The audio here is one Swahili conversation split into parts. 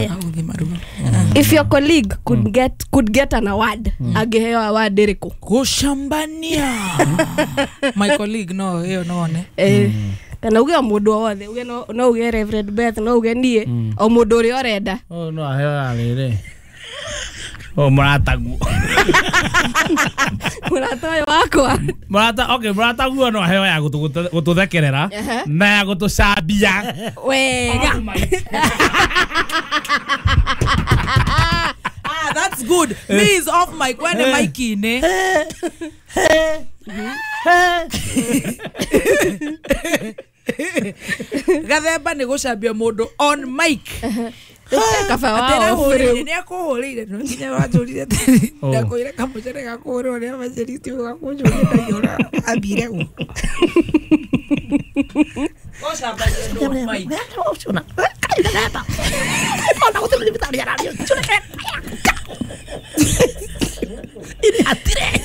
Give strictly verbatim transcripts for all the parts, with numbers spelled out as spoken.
If your colleague could get could get an award, agehewa award iriko? Kushambania. My colleague no, hiyo no ne. Eh. Kana uge mundu wothe, uge no no uge Reverend Beth, no uge nie, o mundu uri orenda. Oh no, ahewa riri. Oh murata gu. Murata wakwa. Murata okay, murata gu no ahewa ya gutu gututhekerera na ya gutucambia. Wega. Ah, that's good. Me is off mic when the mic in. Gathemba ni gucambia mundu on mic. Kafa wao furu ni akohorire no nginya wajurire ndakoire kamujere gakohorwo ni abajeriti gakujurire yora abire u Goshamba ni on mic. Optional. Ona utu libitari ya radio. Ini atire.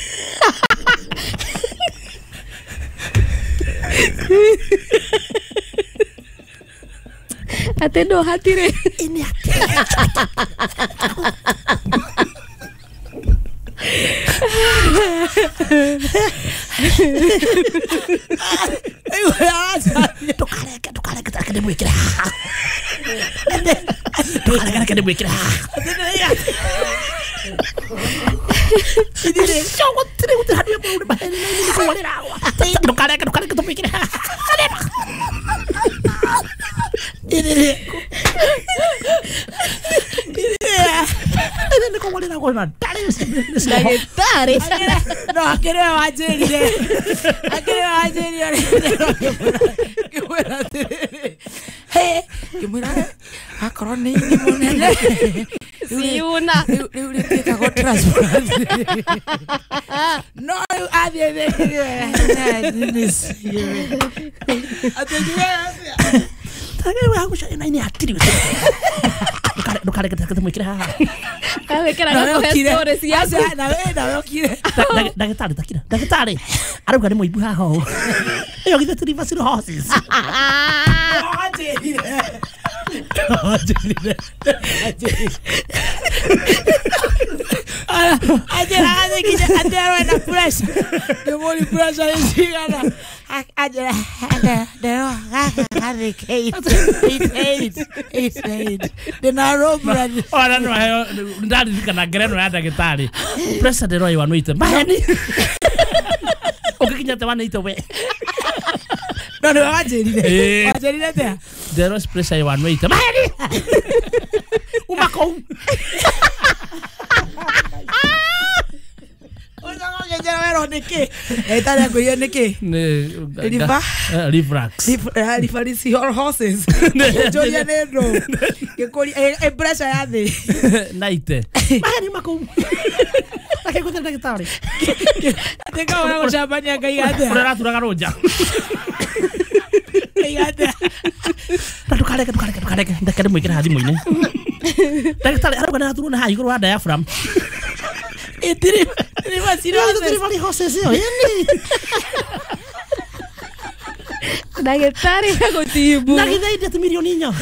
Atendo hatire. Ini atire. Tukale tukale tukale mwikira. Tukale tukale mwikira. Ini show tire utu hadu ya bahari ni ko wale rawa. Tukale tukale tukale mwikira. Ini Ini ko wale rawa na tare. Tare. No, akere wajeri. Akere wajeri. Que buena tele. Hey, que buena. Akoro ni ni monele. Si una. Ni ni tika go transport. No, adie de. This. Atendía. Tage wa kusha ina ni atiri. Dukare dukare kete mwikira. Ale kera no gestores ya na we na we kire. Dagitari takira. Dagitari. Aruga ni muibu haho. Yo githe turi vasiro horses. Ajeri. Ajeri. Ajeri. Ajeri ade kije ade na pressure. The more pressure is here. Ajeri ade de ade kate. It eight. It eight. The narrow brand. Ora no ayo ndadi kana greno ya dagitari. Pressure de roi wanu ite. Mahani. Okikinya te wana ite we. No no ajeri. Ajeri te. There was pressure wanu ite. Mahani. Umako. Neke eta ya kuya neke ne rifa rifrax rifa risi horses joya negro que kori e pressure ya de naite mahani mako ake kuta dagitari tenga una champagne gaigate ora turaga roja gaigate tukale tukale tukale ndakare mwikira hathi muine dagitari aruga na turuna ha iguru wa diaphragm etiri ni vasiro ni vali horses yo yani Dagitari agotibu. Dagitari de milioni nyo.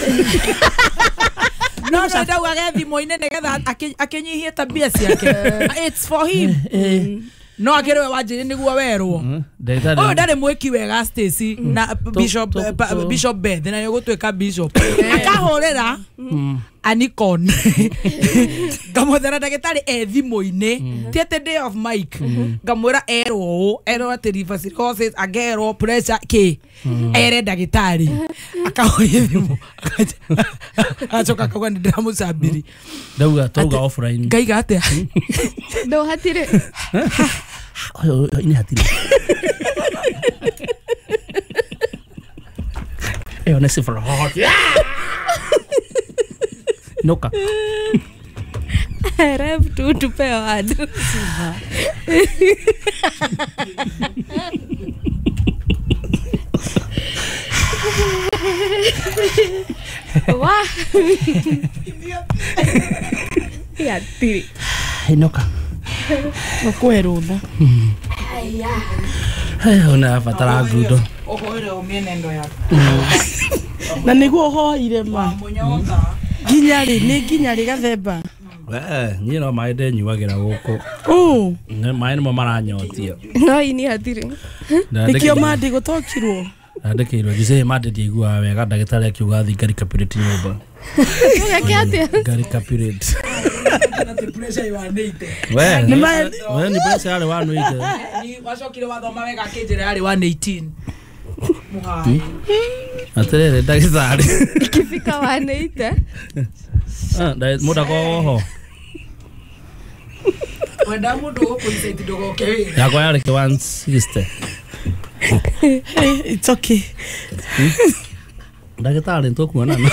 No no ndawa gathi moine negetha akenyihie tabia ciake. It's for him. No akere wajiri niguo werwo. Oh ndare mwiki wega Stacy na Bishop Bishop Beth na yogotweka Bishop. Akahorera Anicon. Gamothera dagitari ethi moine. Tiete day of Mike. Gamwira erwo erwo terifa cirrhosis agero pressure ke. Ere dagitari. Akahoria thimu. Achoka kwa ndamu sabiri. Dauga toga offline. Gaiga atia. Do hatire. Oh, ini hatire. Eh, honestly for hot. Noka. I have to to pay hard. Wah. Ya tiri. Noka. Okwerunda. Aya. Hai ona fatara gudo. Ohoire omienendo yako. Na niguo hoire ma. Munyota. Ginyari ni ginyari gathemba. Eh, ni no maende nyuagira guku. Oh. Ne maende mo maranyotia. No ini hatire. Nikio mandi gutokirwo. Ndakirwo gise mandi digua wega ndagitari akiuga thi ngari kapireti nyumba. Yake atia. Ngari kapireti. The pressure you are need. We, Ni ni ma we ni pressure yale wanu ite. Ni wacokire wathoma wega kinjira yari one eighteen. Muhai. Atere ndagitari. Ikifika wanaita. Ah, dai muda ko ho. Wenda mundu ukunzeti dogoke wira. Yako yale ke one sixty. Hey, it's okay. Ndagitari ntokuona na.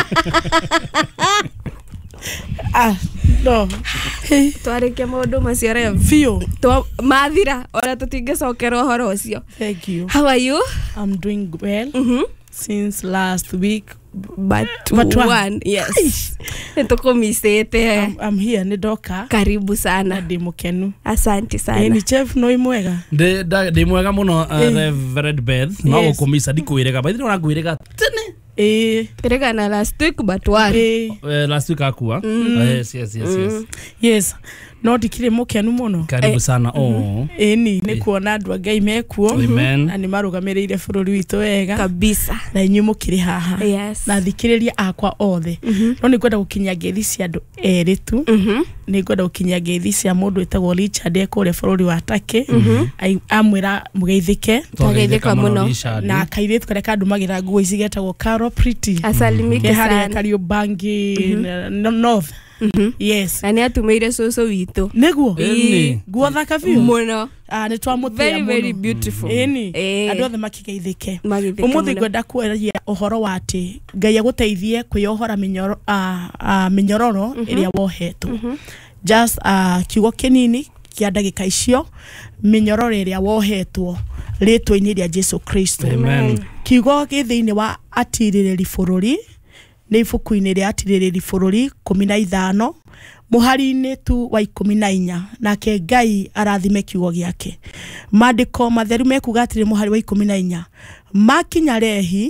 Ah, no. Hey, Twareke maundu macio rev. Fio. Twa mathira ora tutingecokera uhoro ucio. Thank you. How are you? I'm doing well. Mhm. Since last week. But, But one. one, yes. Nitukumisete. I'm, I'm here ni doka. Karibu sana. Ndi mukenu. Asante sana. Eh, ni chef no imwega. De de mwega muno Reverend Beth. No ukumisa ndikwirega. Baithira ora kwirega tene. Eh. Perega na last week but one. Eh. Last week akua. Yes, yes, yes, yes. Yes. No dikire mukenu muno. Karibu sana. Oh. Eh ni ni kuona andu agai mekuo. Amen. Na ni marugamirire bururi witu wega. Kabisa. Na inyu mukire haha. Yes. Na thikiriria akwa othe. No ni kwenda gukinya ngethi cia andu eritu. Mhm. Ni kwenda gukinya ngethi cia mundu etagwo Richard ekore bururi wa Take. Amwira mugeithike. Tugeithika muno. Na kairitu kare kandu magira nguo icigetagwo Carol Pretty. Asalimike sana. Hali Kariobangi North. Mhm. Yes. Na ni atumeire soso witu. Neguo. Eni. Nguo thaka biu. Muno. Ah ni twamutia Very muno. very beautiful. Eni. Eh. Andu othe makigeithike. Magithike Umuthi muno. ngwenda kweria uhoro wa ati Ngai aguteithie kuyohora minyoro a a minyororo iria wohetwo. Just a kiugo kinini kia ndagika icio minyororo iria wohetwo ritwa-ini ria Jesu Kristo. Amen. Kiugo githiini wa atiririri bururi ni ibuku-ini ria atiririri bururi kumi na ithano muhari-ini tu wa ikumi na inya nake Ngai arathime kiugo giake. Maandiko matheru mekuga atiri muhari wa ikumi na inya makinya rehi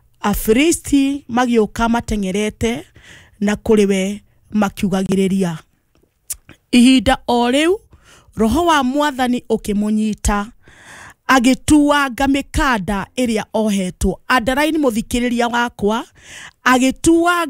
Afilisti magioka matengerete na kuriwe makiugagiriria. Ihinda o riu roho wa Mwathani ukimunyita agituanga mikanda iria ohetwo. Andaraini muthikiriria wakwa agituanga